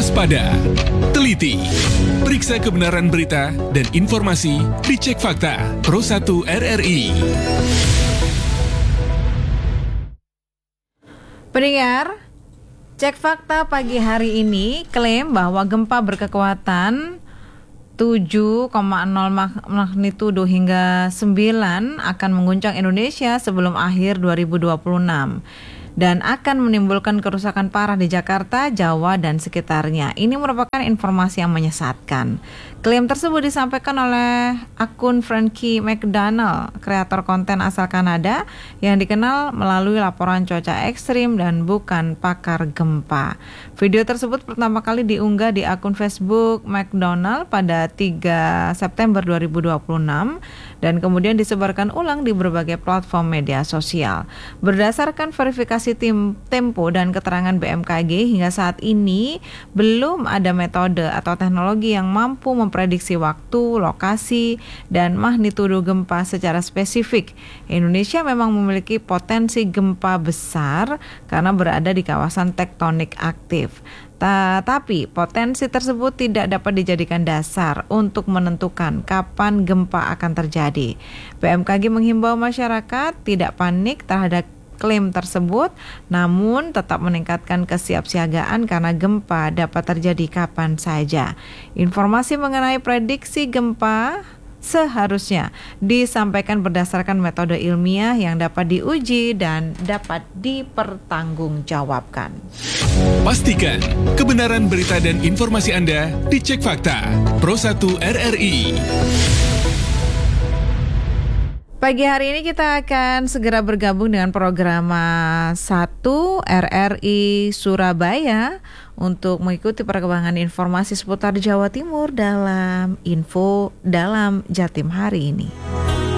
waspada, teliti, periksa kebenaran berita dan informasi di Cek Fakta Pro 1 RRI. Pendengar, Cek Fakta pagi hari ini klaim bahwa gempa berkekuatan 7,0 magnitudo hingga 9 akan mengguncang Indonesia sebelum akhir 2026 dan akan menimbulkan kerusakan parah di Jakarta, Jawa, dan sekitarnya. Ini merupakan informasi yang menyesatkan. Klaim tersebut disampaikan oleh akun Frankie McDonald, kreator konten asal Kanada yang dikenal melalui laporan cuaca ekstrim dan bukan pakar gempa. Video tersebut pertama kali diunggah di akun Facebook McDonald pada 3 September 2026 dan kemudian disebarkan ulang di berbagai platform media sosial. Berdasarkan verifikasi Tempo dan keterangan BMKG, hingga saat ini belum ada metode atau teknologi yang mampu memprediksi waktu, lokasi, dan magnitudo gempa secara spesifik. Indonesia memang memiliki potensi gempa besar karena berada di kawasan tektonik aktif. Tapi potensi tersebut tidak dapat dijadikan dasar untuk menentukan kapan gempa akan terjadi. BMKG menghimbau masyarakat tidak panik terhadap klaim tersebut, namun tetap meningkatkan kesiapsiagaan karena gempa dapat terjadi kapan saja. Informasi mengenai prediksi gempa seharusnya disampaikan berdasarkan metode ilmiah yang dapat diuji dan dapat dipertanggungjawabkan. Pastikan kebenaran berita dan informasi Anda dicek fakta Pro 1 RRI. Pagi hari ini kita akan segera bergabung dengan program 1 RRI Surabaya untuk mengikuti perkembangan informasi seputar Jawa Timur dalam Info Dalam Jatim hari ini.